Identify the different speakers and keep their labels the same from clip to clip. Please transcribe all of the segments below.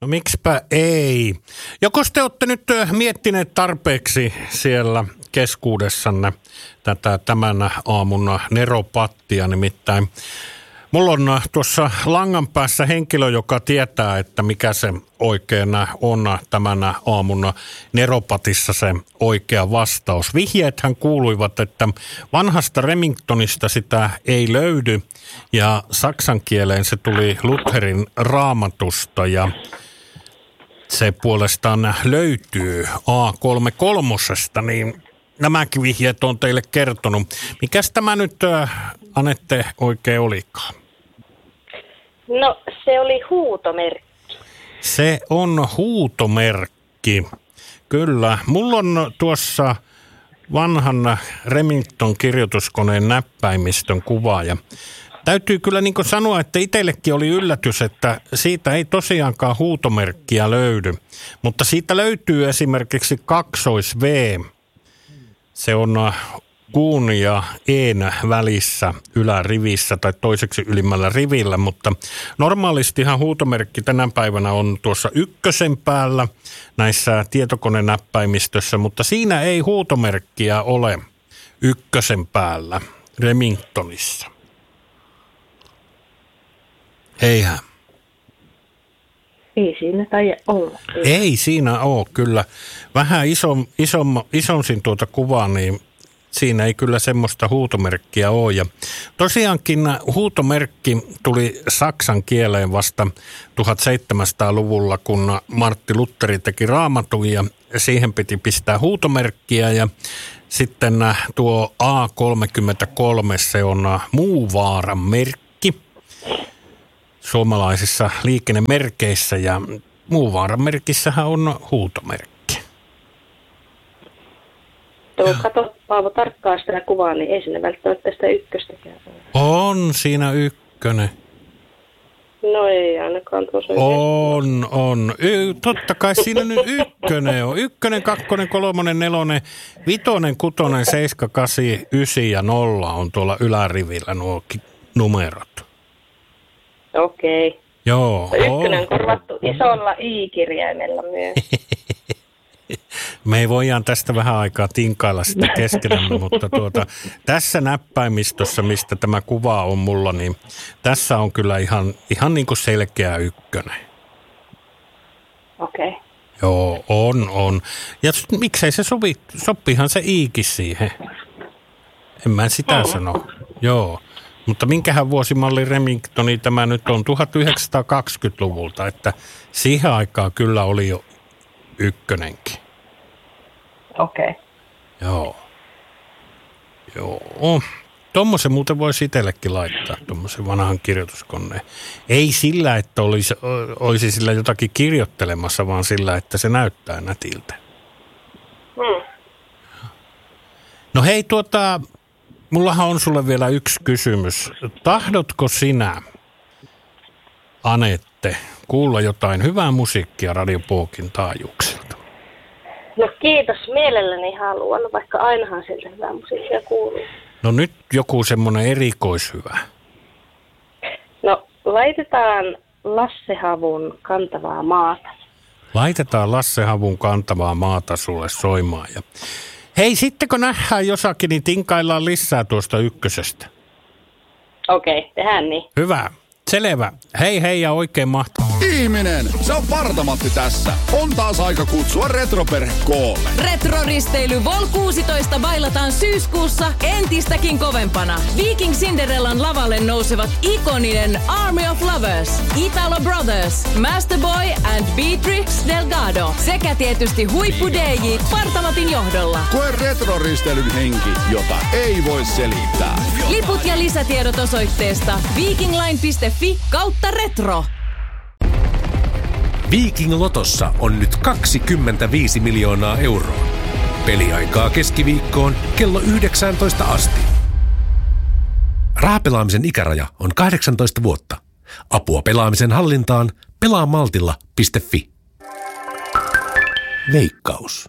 Speaker 1: No miksipä ei. Joko te olette nyt miettineet tarpeeksi siellä keskuudessanne tätä tämän aamun neropattia, nimittäin mulla on tuossa langan päässä henkilö, joka tietää, että mikä se oikein on tämän aamun neropatissa se oikea vastaus. Vihjeethän kuuluivat, että vanhasta Remingtonista sitä ei löydy ja saksan kieleen se tuli Lutherin Raamatusta ja se puolestaan löytyy A33, niin nämäkin vihjeet on teille kertonut. Mikäs tämä nyt, Anette, oikein olikaan?
Speaker 2: No, se oli huutomerkki.
Speaker 1: Se on huutomerkki. Kyllä. Mulla on tuossa vanhan Remington kirjoituskoneen näppäimistön kuva ja täytyy kyllä niin kuin sanoa, että itsellekin oli yllätys, että siitä ei tosiaankaan huutomerkkiä löydy, mutta siitä löytyy esimerkiksi kaksois-V. Se on kuun ja een välissä ylärivissä tai toiseksi ylimmällä rivillä, mutta normaalistihan huutomerkki tänä päivänä on tuossa ykkösen päällä näissä tietokonenäppäimistössä, mutta siinä ei huutomerkkiä ole ykkösen päällä Remingtonissa. Eihän.
Speaker 2: Ei siinä taida olla.
Speaker 1: Ei siinä ole kyllä. Vähän isonsin tuota kuvaa, niin siinä ei kyllä semmoista huutomerkkiä ole. Ja tosiaankin huutomerkki tuli saksan kieleen vasta 1700-luvulla, kun Martti Lutheri teki Raamatun ja siihen piti pistää huutomerkkiä. Ja sitten tuo A33, se on muuvaaran merkki suomalaisissa liikennemerkeissä ja muuvaaran merkissähän on huutomerkki.
Speaker 2: Kato Paavo tarkkaan sitä kuvaa, niin ei siinä välttämättä sitä ykköstäkään ole.
Speaker 1: On siinä ykkönen.
Speaker 2: No ei ainakaan tuossa.
Speaker 1: On. Totta kai siinä nyt ykkönen on. 1, 2, 3, 4, 5, 6, 7, 8, 9 ja 0 on tuolla ylärivillä nuo numerot.
Speaker 2: Okei.
Speaker 1: Joo.
Speaker 2: Ykkönen on korvattu isolla i-kirjaimella myös.
Speaker 1: Me ei voidaan tästä vähän aikaa tinkailla sitä keskenämme, mutta tässä näppäimistössä, mistä tämä kuva on mulla, niin tässä on kyllä ihan niin kuin selkeä ykkönen.
Speaker 2: Okei.
Speaker 1: Joo, on. Ja miksei se sopihan se iikin siihen. En mä sitä sano. Joo. Mutta minkähän vuosimalli Remingtoni tämä nyt on 1920-luvulta, että siihen aikaan kyllä oli jo ykkönenkin.
Speaker 2: Okei.
Speaker 1: Joo. Tuommoisen muuten voisi itsellekin laittaa, tuommoisen vanhan kirjoituskoneen. Ei sillä, että olisi sillä jotakin kirjoittelemassa, vaan sillä, että se näyttää nätiltä. No hei, mullahan on sulle vielä yksi kysymys. Tahdotko sinä, Anette, kuulla jotain hyvää musiikkia Radio Pookin taajuuksilta?
Speaker 2: No kiitos, mielelläni haluan, vaikka ainahan sieltä hyvää musiikkia kuuluu.
Speaker 1: No nyt joku semmoinen erikoishyvä.
Speaker 2: No laitetaan Lasse Havun Kantavaa maata.
Speaker 1: Laitetaan Lasse Havun Kantavaa maata sulle soimaan. Ja hei, sitten kun nähdään jossakin, niin tinkaillaan lisää tuosta ykkösestä.
Speaker 2: Okei, tehdään niin.
Speaker 1: Hyvä. Selvä. Hei ja oikein mahtavaa.
Speaker 3: Ihminen, se on Parta-Matti tässä. On taas aika kutsua retroperhe koolle.
Speaker 4: Retroristeily Vol 16 bailataan syyskuussa entistäkin kovempana. Viking Cinderellan lavalle nousevat ikoninen Army of Lovers, Italo Brothers, Masterboy and Beatrix Delgado sekä tietysti huippu DJ Parta-Matin johdolla.
Speaker 3: Koe retroristeilyn henki, jota ei voi selittää.
Speaker 4: Liput ja lisätiedot osoitteesta vikingline.fi/retro.
Speaker 5: Viking Lotossa on nyt 25 miljoonaa euroa. Peliaikaa keskiviikkoon kello 19 asti. Rahapelaamisen ikäraja on 18 vuotta. Apua pelaamisen hallintaan pelaamaltilla.fi. Veikkaus.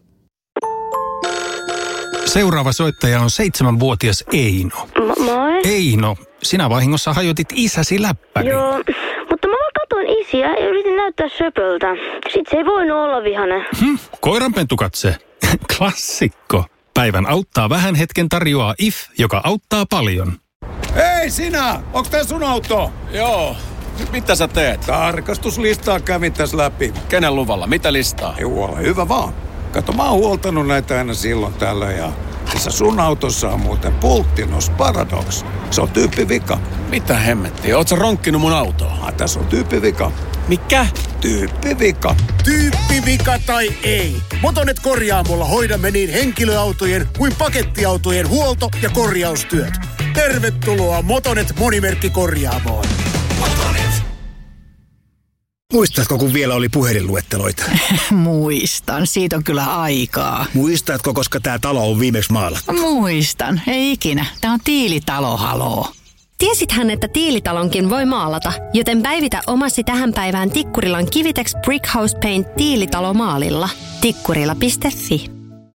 Speaker 6: Seuraava soittaja on 7-vuotias Eino.
Speaker 7: Moi.
Speaker 6: Eino, sinä vahingossa hajotit isäsi läppärin.
Speaker 7: Joo,
Speaker 6: Mutta mä vaan katoin isiä ja yritin näyttää söpöltä. Sit se ei voinut olla vihainen.
Speaker 7: Koiranpentukatse. Klassikko. Päivän auttaa vähän hetken tarjoaa IF, joka auttaa paljon.
Speaker 8: Hei sinä! Onks tää sun auto?
Speaker 3: Joo. Mitä sä teet?
Speaker 8: Tarkastuslistaa kävin tässä läpi.
Speaker 3: Kenen luvalla? Mitä listaa?
Speaker 8: Joo, hyvä vaan. Kato, mä oon huoltanut näitä aina silloin tällä ja tässä sun autossa on muuten Pulttinos Paradox. Se on tyyppivika.
Speaker 3: Mitä hemmettiä? Oot sä ronkkinut mun autoa?
Speaker 8: Tässä on tyyppivika.
Speaker 3: Mikä?
Speaker 8: Tyyppivika.
Speaker 9: Tyyppivika tai ei. Motonet Korjaamolla hoidamme niin henkilöautojen kuin pakettiautojen huolto- ja korjaustyöt. Tervetuloa Motonet Monimerkkikorjaamoon. Motonet.
Speaker 10: Muistatko, kun vielä oli puhelinluetteloita?
Speaker 11: Muistan, siitä on kyllä aikaa.
Speaker 10: Muistatko, koska tämä talo on viimeksi maalattu?
Speaker 11: Muistan, ei ikinä. Tämä on Tiilitalo, haloo.
Speaker 12: Tiesithän, että Tiilitalonkin voi maalata, joten päivitä omasi tähän päivään Tikkurilan Kivitex Brickhouse Paint Tiilitalo maalilla. Tikkurila.fi.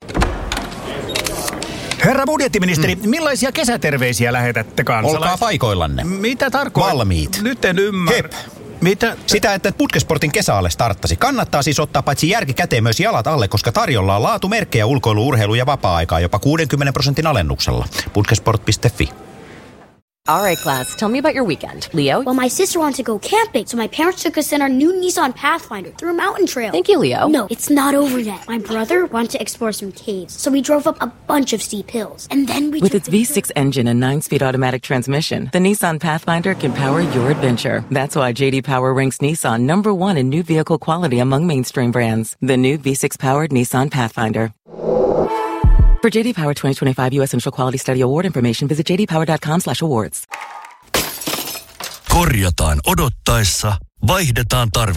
Speaker 13: Herra budjettiministeri, millaisia kesäterveisiä lähetätte kansalaisille?
Speaker 14: Olkaa paikoillanne.
Speaker 13: Mitä tarkoittaa?
Speaker 14: Valmiit.
Speaker 13: Nyt en ymmärrä.
Speaker 14: Hep.
Speaker 13: Mitä?
Speaker 14: Sitä, että Putkesportin kesäalle starttasi. Kannattaa siis ottaa paitsi järki käteen myös jalat alle, koska tarjolla on laatumerkkejä ulkoilu, urheilu ja vapaa-aikaa jopa 60% alennuksella. Putkesport.fi.
Speaker 15: All right, class. Tell me about your weekend. Leo?
Speaker 16: Well, my sister wanted to go camping, so my parents took us in our new Nissan Pathfinder through a mountain trail.
Speaker 15: Thank you, Leo.
Speaker 16: No, it's not over yet. My brother wanted to explore some caves, so we drove up a bunch of steep hills. And then we
Speaker 17: With its V6 engine and 9-speed automatic transmission, the Nissan Pathfinder can power your adventure. That's why J.D. Power ranks Nissan #1 in new vehicle quality among mainstream brands. The new V6-powered Nissan Pathfinder. For J.D. Power 2025 U.S. Essential Quality Study Award information, visit jdpower.com/awards.
Speaker 18: Korjataan odottaessa, vaihdetaan